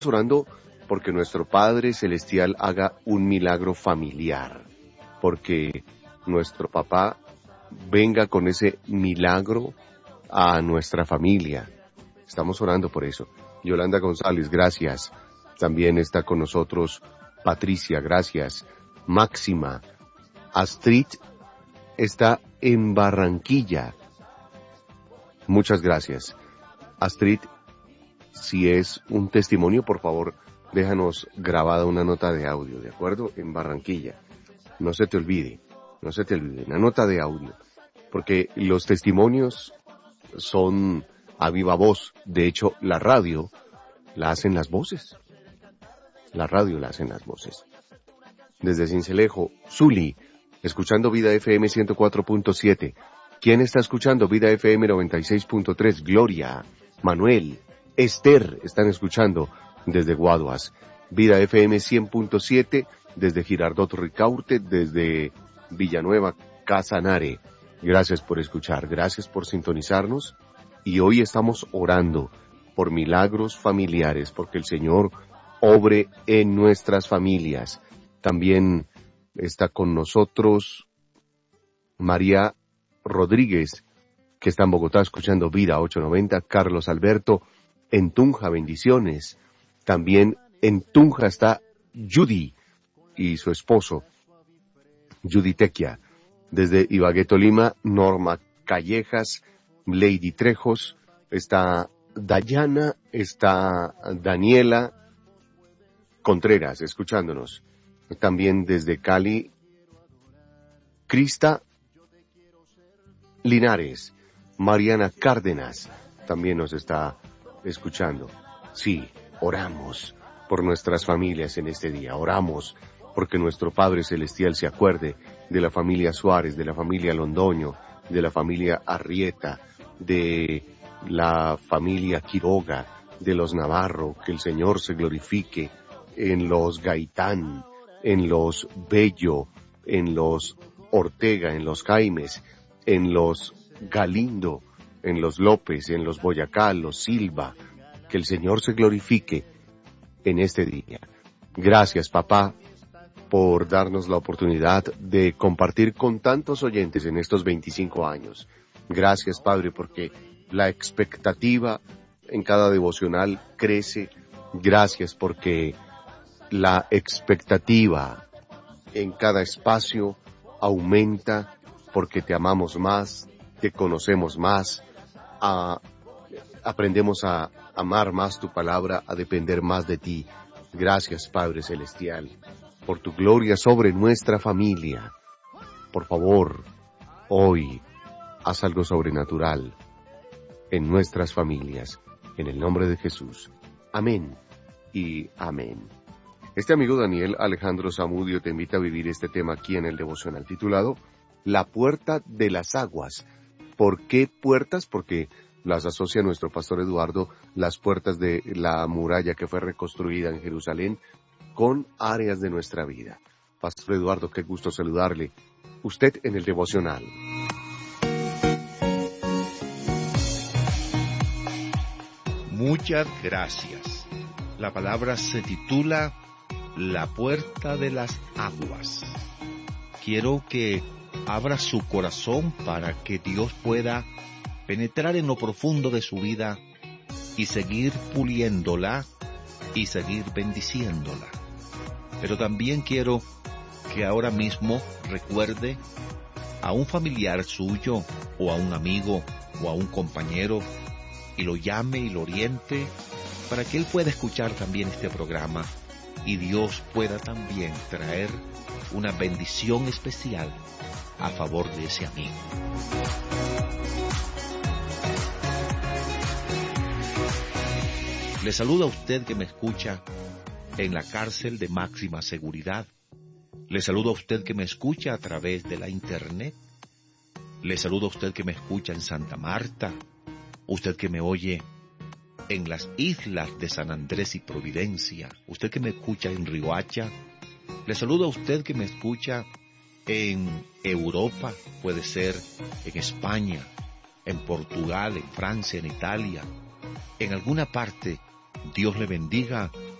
orando porque nuestro Padre Celestial haga un milagro familiar, porque nuestro papá venga con ese milagro a nuestra familia. Estamos orando por eso. Yolanda González, gracias. También está con nosotros Patricia, gracias. Máxima. Astrid está en Barranquilla. Muchas gracias. Astrid, si es un testimonio, por favor, déjanos grabada una nota de audio, ¿de acuerdo? En Barranquilla. No se te olvide, una nota de audio. Porque los testimonios son a viva voz. De hecho, la radio la hacen las voces. Desde Cincelejo, Zuli, escuchando Vida FM 104.7. ¿Quién está escuchando Vida FM 96.3? Gloria, Manuel, Esther están escuchando desde Guaduas. Vida FM 100.7 desde Girardot Ricaurte, desde Villanueva, Casanare. Gracias por escuchar, gracias por sintonizarnos. Y hoy estamos orando por milagros familiares, porque el Señor obre en nuestras familias. También está con nosotros María Rodríguez, que está en Bogotá escuchando Vida 890. Carlos Alberto, en Tunja, bendiciones. También en Tunja está Judy y su esposo, Judy Tequia. Desde Ibagué, Tolima, Norma Callejas, Lady Trejos, está Dayana, está Daniela Contreras, escuchándonos. También desde Cali, Crista Linares, Mariana Cárdenas, también nos está escuchando. Sí, oramos por nuestras familias en este día, oramos porque nuestro Padre Celestial se acuerde de la familia Suárez, de la familia Londoño, de la familia Arrieta, de la familia Quiroga, de los Navarro, que el Señor se glorifique en los Gaitán, en los Bello, en los Ortega, en los Jaimes, en los Galindo, en los López, en los Boyacá, los Silva, que el Señor se glorifique en este día. Gracias, papá, por darnos la oportunidad de compartir con tantos oyentes en estos 25 años. Gracias, Padre, porque la expectativa en cada devocional crece. Gracias porque la expectativa en cada espacio aumenta, porque te amamos más, te conocemos más, aprendemos a amar más tu palabra, a depender más de ti. Gracias, Padre Celestial, por tu gloria sobre nuestra familia. Por favor, hoy, haz algo sobrenatural en nuestras familias, en el nombre de Jesús. Amén y amén. Este amigo Daniel Alejandro Zamudio te invita a vivir este tema aquí en el devocional titulado La Puerta de las Aguas. ¿Por qué puertas? Porque las asocia nuestro pastor Eduardo, las puertas de la muralla que fue reconstruida en Jerusalén, con áreas de nuestra vida. Pastor Eduardo, qué gusto saludarle. Usted en el devocional. Muchas gracias. La palabra se titula La Puerta de las Aguas. Quiero que abra su corazón para que Dios pueda penetrar en lo profundo de su vida y seguir puliéndola y seguir bendiciéndola. Pero también quiero que ahora mismo recuerde a un familiar suyo o a un amigo o a un compañero y lo llame y lo oriente para que él pueda escuchar también este programa y Dios pueda también traer una bendición especial a favor de ese amigo. Le saluda a usted que me escucha en la cárcel de máxima seguridad. Le saludo a usted que me escucha a través de la internet. Le saludo a usted que me escucha en Santa Marta. Usted que me oye en las islas de San Andrés y Providencia. Usted que me escucha en Riohacha. Le saludo a usted que me escucha en Europa. Puede ser en España, en Portugal, en Francia, en Italia. En alguna parte, Dios le bendiga